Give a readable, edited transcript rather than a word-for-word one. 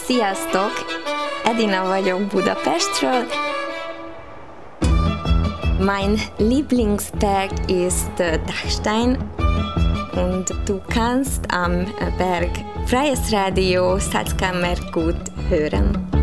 Sziasztok! Edina vagyok Budapestről. Mein Lieblingsberg ist Dachstein und du kannst am Berg Freies Radio Salzkammergut hören.